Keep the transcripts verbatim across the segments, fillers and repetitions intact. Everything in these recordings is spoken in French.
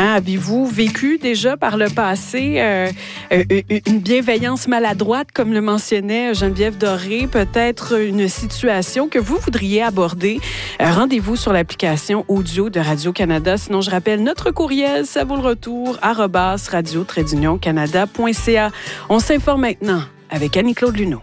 Hein, avez-vous vécu déjà par le passé euh, une bienveillance maladroite, comme le mentionnait Geneviève Doré, peut-être une situation que vous voudriez aborder? Euh, rendez-vous sur l'application audio de Radio-Canada. Sinon, je rappelle notre courriel, ça vaut le retour, arobase radio-canada point c a. On s'informe maintenant avec Annie-Claude Luneau.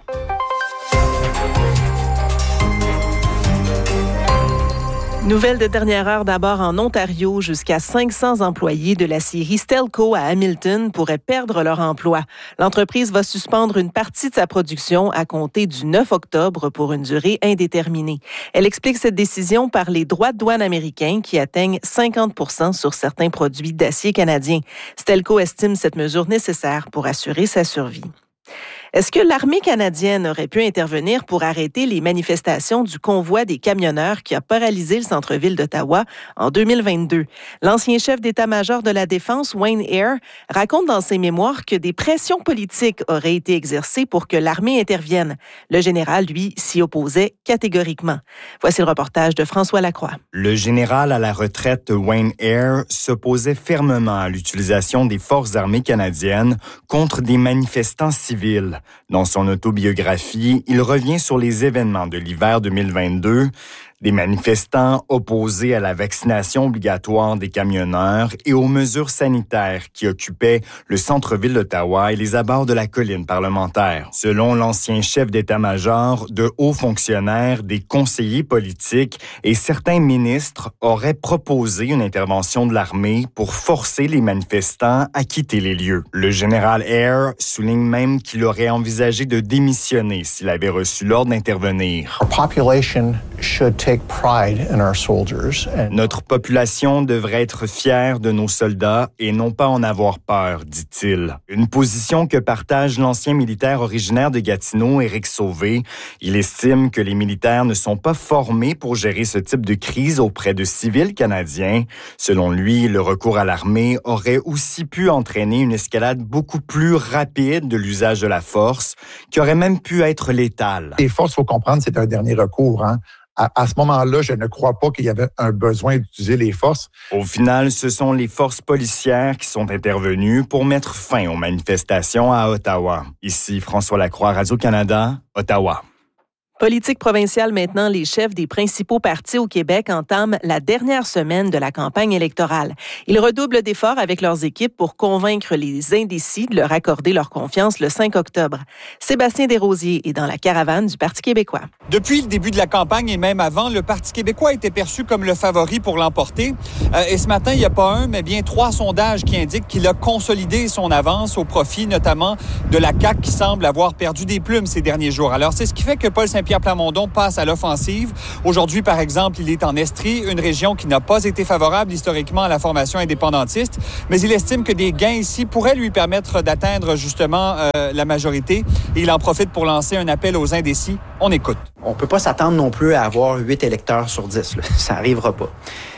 Nouvelle de dernière heure d'abord en Ontario, jusqu'à cinq cents employés de l'aciérie Stelco à Hamilton pourraient perdre leur emploi. L'entreprise va suspendre une partie de sa production à compter du neuf octobre pour une durée indéterminée. Elle explique cette décision par les droits de douane américains qui atteignent cinquante pour cent sur certains produits d'acier canadiens. Stelco estime cette mesure nécessaire pour assurer sa survie. Est-ce que l'armée canadienne aurait pu intervenir pour arrêter les manifestations du convoi des camionneurs qui a paralysé le centre-ville d'Ottawa en deux mille vingt-deux? L'ancien chef d'état-major de la Défense, Wayne Eyre, raconte dans ses mémoires que des pressions politiques auraient été exercées pour que l'armée intervienne. Le général, lui, s'y opposait catégoriquement. Voici le reportage de François Lacroix. Le général à la retraite Wayne Eyre s'opposait fermement à l'utilisation des forces armées canadiennes contre des manifestants civils. Dans son autobiographie, il revient sur les événements de l'hiver deux mille vingt-deux, des manifestants opposés à la vaccination obligatoire des camionneurs et aux mesures sanitaires qui occupaient le centre-ville d'Ottawa et les abords de la colline parlementaire. Selon l'ancien chef d'état-major, de hauts fonctionnaires, des conseillers politiques et certains ministres auraient proposé une intervention de l'armée pour forcer les manifestants à quitter les lieux. Le général Eyre souligne même qu'il aurait envisagé de démissionner s'il avait reçu l'ordre d'intervenir. Our population should take pride in our soldiers. And... Notre population devrait être fière de nos soldats et non pas en avoir peur, dit-il. Une position que partage l'ancien militaire originaire de Gatineau, Éric Sauvé. Il estime que les militaires ne sont pas formés pour gérer ce type de crise auprès de civils canadiens. Selon lui, le recours à l'armée aurait aussi pu entraîner une escalade beaucoup plus rapide de l'usage de la force, qui aurait même pu être létale. Les forces, il faut comprendre, c'est un dernier recours, hein. À, à ce moment-là, je ne crois pas qu'il y avait un besoin d'utiliser les forces. Au final, ce sont les forces policières qui sont intervenues pour mettre fin aux manifestations à Ottawa. Ici François Lacroix, Radio-Canada, Ottawa. Politique provinciale maintenant, les chefs des principaux partis au Québec entament la dernière semaine de la campagne électorale. Ils redoublent d'efforts avec leurs équipes pour convaincre les indécis de leur accorder leur confiance le cinq octobre. Sébastien Desrosiers est dans la caravane du Parti québécois. Depuis le début de la campagne et même avant, le Parti québécois était perçu comme le favori pour l'emporter. Euh, et ce matin, il n'y a pas un, mais bien trois sondages qui indiquent qu'il a consolidé son avance au profit notamment de la C A Q qui semble avoir perdu des plumes ces derniers jours. Alors, c'est ce qui fait que Paul Saint-Pierre Pierre Plamondon passe à l'offensive. Aujourd'hui, par exemple, il est en Estrie, une région qui n'a pas été favorable historiquement à la formation indépendantiste, mais il estime que des gains ici pourraient lui permettre d'atteindre justement euh, la majorité. Et il en profite pour lancer un appel aux indécis. On écoute. On ne peut pas s'attendre non plus à avoir huit électeurs sur dix. Là. Ça n'arrivera pas.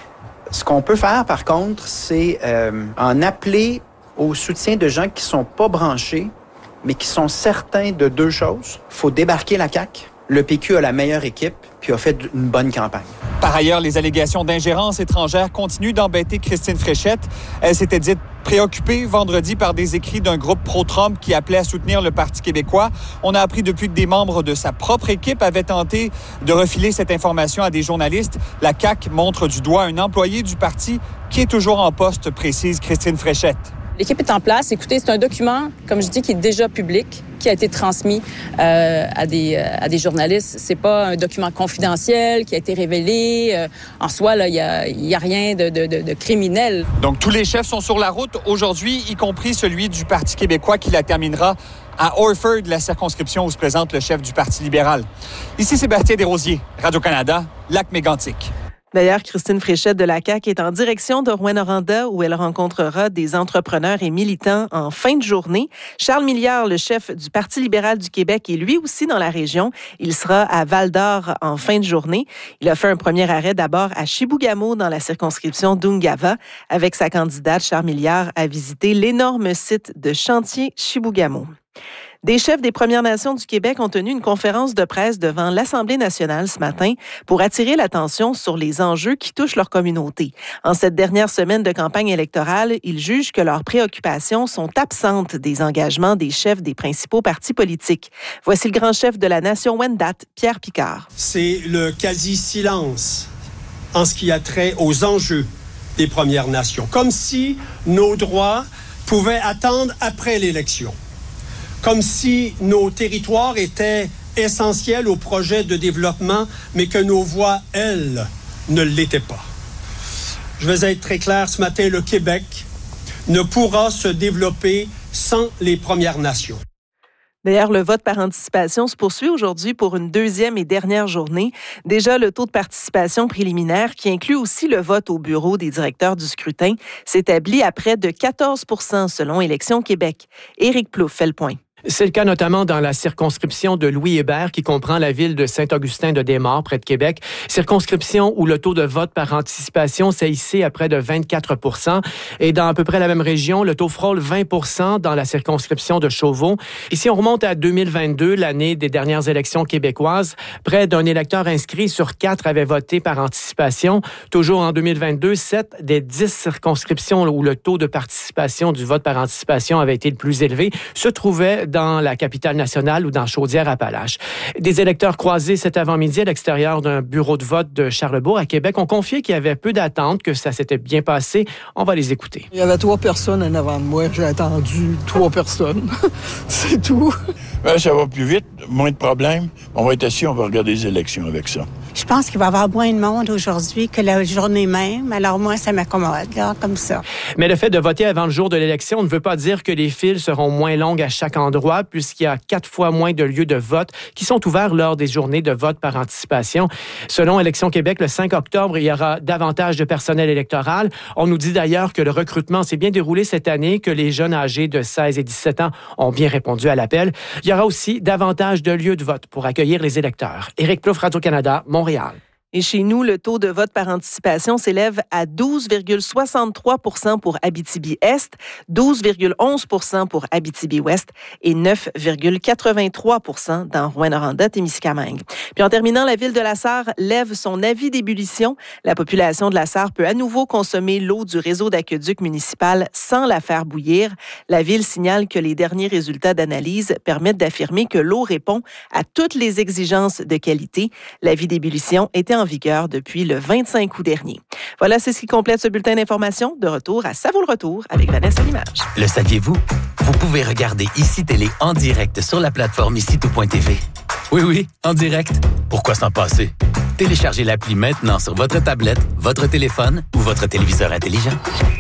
Ce qu'on peut faire, par contre, c'est euh, en appeler au soutien de gens qui ne sont pas branchés, mais qui sont certains de deux choses. Il faut débarquer la C A Q. Le P Q a la meilleure équipe, puis a fait une bonne campagne. Par ailleurs, les allégations d'ingérence étrangère continuent d'embêter Christine Fréchette. Elle s'était dite préoccupée vendredi par des écrits d'un groupe pro-Trump qui appelait à soutenir le Parti québécois. On a appris depuis que des membres de sa propre équipe avaient tenté de refiler cette information à des journalistes. La C A Q montre du doigt un employé du parti qui est toujours en poste, précise Christine Fréchette. L'équipe est en place. Écoutez, c'est un document, comme je dis, qui est déjà public, qui a été transmis euh, à des euh, à des journalistes. C'est pas un document confidentiel qui a été révélé. Euh, en soi, là, il y a il y a rien de, de, de, de criminel. Donc tous les chefs sont sur la route aujourd'hui, y compris celui du Parti québécois qui la terminera à Orford, la circonscription où se présente le chef du Parti libéral. Ici Sébastien Desrosiers, Radio-Canada, Lac-Mégantic. D'ailleurs, Christine Fréchette de la C A Q est en direction de Rouyn-Noranda où elle rencontrera des entrepreneurs et militants en fin de journée. Charles Milliard, le chef du Parti libéral du Québec, est lui aussi dans la région. Il sera à Val-d'Or en fin de journée. Il a fait un premier arrêt d'abord à Chibougamau dans la circonscription d'Ungava. Avec sa candidate, Charles Milliard a visité l'énorme site de chantier Chibougamau. Des chefs des Premières Nations du Québec ont tenu une conférence de presse devant l'Assemblée nationale ce matin pour attirer l'attention sur les enjeux qui touchent leur communauté. En cette dernière semaine de campagne électorale, ils jugent que leurs préoccupations sont absentes des engagements des chefs des principaux partis politiques. Voici le grand chef de la nation Wendat, Pierre Picard. C'est le quasi-silence en ce qui a trait aux enjeux des Premières Nations, comme si nos droits pouvaient attendre après l'élection, comme si nos territoires étaient essentiels au projet de développement, mais que nos voix, elles, ne l'étaient pas. Je vais être très clair ce matin, le Québec ne pourra se développer sans les Premières Nations. D'ailleurs, le vote par anticipation se poursuit aujourd'hui pour une deuxième et dernière journée. Déjà, le taux de participation préliminaire, qui inclut aussi le vote au bureau des directeurs du scrutin, s'établit à près de quatorze pour cent selon Élections Québec. Éric Plouffe fait le point. C'est le cas notamment dans la circonscription de Louis-Hébert qui comprend la ville de Saint-Augustin-de-Desmaures, près de Québec. Circonscription où le taux de vote par anticipation s'est hissé à près de vingt-quatre pour cent. Et dans à peu près la même région, le taux frôle vingt pour cent dans la circonscription de Chauveau. Ici, on remonte à deux mille vingt-deux, l'année des dernières élections québécoises. Près d'un électeur inscrit sur quatre avait voté par anticipation. Toujours en deux mille vingt-deux, sept des dix circonscriptions où le taux de participation du vote par anticipation avait été le plus élevé se trouvaient dans la capitale nationale ou dans Chaudière-Appalaches. Des électeurs croisés cet avant-midi à l'extérieur d'un bureau de vote de Charlebourg à Québec ont confié qu'il y avait peu d'attentes, que ça s'était bien passé. On va les écouter. Il y avait trois personnes en avant de moi. J'ai attendu trois personnes. C'est tout. Ben, ça va plus vite, moins de problèmes. On va être assis, on va regarder les élections avec ça. Je pense qu'il va y avoir moins de monde aujourd'hui que la journée même. Alors moi, ça m'accommode, là, comme ça. Mais le fait de voter avant le jour de l'élection ne veut pas dire que les files seront moins longues à chaque endroit, puisqu'il y a quatre fois moins de lieux de vote qui sont ouverts lors des journées de vote par anticipation. Selon Élections Québec, le cinq octobre, il y aura davantage de personnel électoral. On nous dit d'ailleurs que le recrutement s'est bien déroulé cette année, que les jeunes âgés de seize et dix-sept ans ont bien répondu à l'appel. Il y aura aussi davantage de lieux de vote pour accueillir les électeurs. Éric Plouffe, Radio-Canada, Montréal. Et chez nous, le taux de vote par anticipation s'élève à douze virgule soixante-trois pour cent pour Abitibi-Est, douze virgule onze pour cent pour Abitibi-Ouest et neuf virgule quatre-vingt-trois pour cent dans Rouyn-Noranda-Témiscamingue. Puis en terminant, la ville de La Sarre lève son avis d'ébullition. La population de La Sarre peut à nouveau consommer l'eau du réseau d'aqueduc municipal sans la faire bouillir. La ville signale que les derniers résultats d'analyse permettent d'affirmer que l'eau répond à toutes les exigences de qualité. L'avis d'ébullition était en vigueur depuis le vingt-cinq août dernier. Voilà, c'est ce qui complète ce bulletin d'information. De retour à Ça vaut le retour avec Vanessa Limage. Le saviez-vous? Vous pouvez regarder Ici Télé en direct sur la plateforme ici tout point t v. Oui, oui, en direct. Pourquoi s'en passer? Téléchargez l'appli maintenant sur votre tablette, votre téléphone ou votre téléviseur intelligent.